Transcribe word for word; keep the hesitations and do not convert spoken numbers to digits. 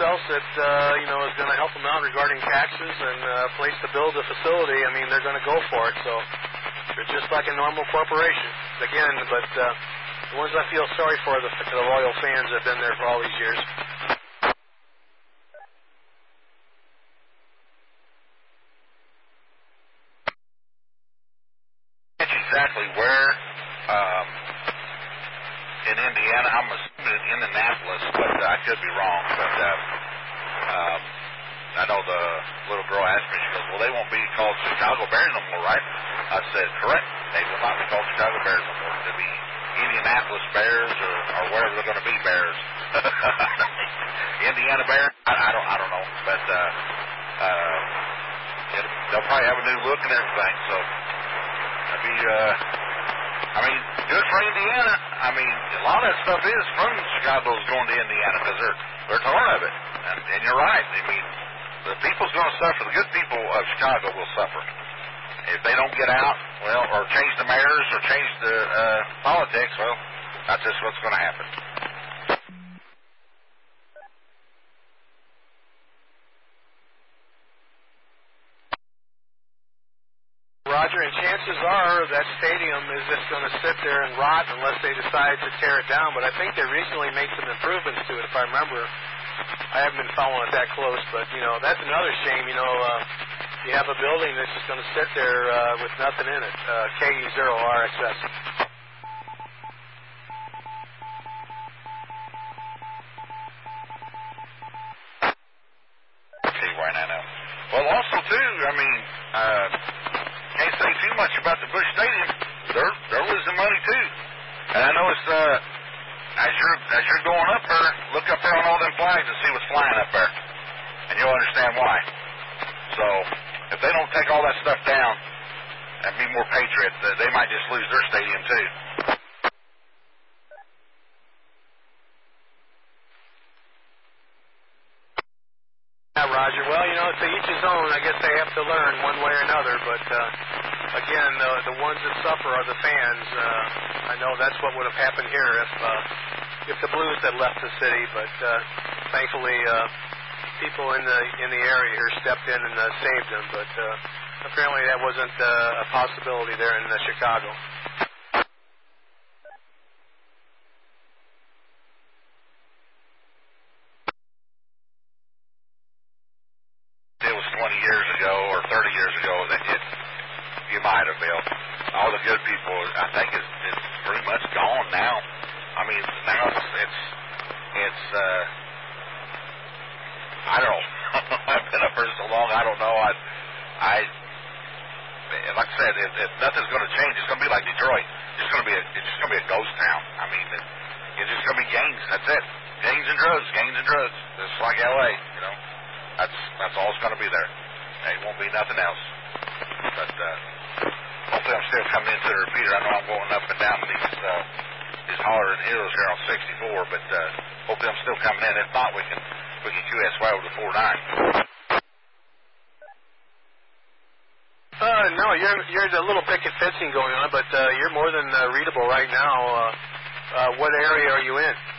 else that uh, you know is going to help them out regarding taxes and uh, place to build a facility, I mean, they're going to go for it. So they're just like a normal corporation. Again, but uh, the ones I feel sorry for are the, the loyal fans that have been there for all these years. Exactly where um, in Indiana, I'm assuming in Indianapolis, but uh, I could be wrong. But uh, um, I know the little girl asked me, she goes, well, they won't be called Chicago Bears no more, right? I said, correct. They will not be called Chicago Bears no more. They'll be Indianapolis Bears or, or wherever they're going to be Bears. Indiana Bears? I, I don't I don't know. But uh, uh, it, they'll probably have a new look and everything, so it'll be, uh, I mean, good for Indiana. I mean, a lot of that stuff is from Chicago's going to Indiana because they're, they're tired of it. And, and you're right. I mean, the people's going to suffer. The good people of Chicago will suffer. If they don't get out, well, or change the mayors or change the uh, politics, well, that's just what's going to happen. Roger, and chances are that stadium is just going to sit there and rot unless they decide to tear it down. But I think they recently made some improvements to it, if I remember. I haven't been following it that close, but, you know, that's another shame. You know, uh, you have a building that's just going to sit there uh, with nothing in it. Uh, K E zero R X S. Okay, right now. Well, also, too, I mean, uh, can't say too much about the Busch Stadium. They're they're losing money too, and I know it's uh, as you're as you're going up there, look up there on all them flags and see what's flying up there, and you'll understand why. So if they don't take all that stuff down and be more patriot, they might just lose their stadium too. Yeah, Roger. Well, you know, to each his own. I guess they have to learn one way or another. But uh, again, the, the ones that suffer are the fans. Uh, I know that's what would have happened here if uh, if the Blues had left the city. But uh, thankfully, uh, people in the in the area here stepped in and uh, saved them. But uh, apparently, that wasn't uh, a possibility there in uh, Chicago. It was twenty years ago or thirty years ago that it, you might have, Bill. All the good people, I think, is, is pretty much gone now. I mean, now it's, it's, it's uh, I don't know. I've been up here so long, I don't know. I, I, like I said, if, if nothing's going to change, it's going to be like Detroit. It's going to be a, it's just going to be a ghost town. I mean, it, it's just going to be gangs. That's it. Gangs and drugs, gangs and drugs. It's like L A, you know. That's that's all it's going to be there. It won't be nothing else. But uh, hopefully I'm still coming into the repeater. I know I'm going up and down these uh, these hollering hills here on sixty-four, but uh, hopefully I'm still coming in. If not, we can we can Q S Y over to four nine. Uh, no, you're you're a little picket fencing going on, but uh, you're more than uh, readable right now. Uh, uh, what area are you in?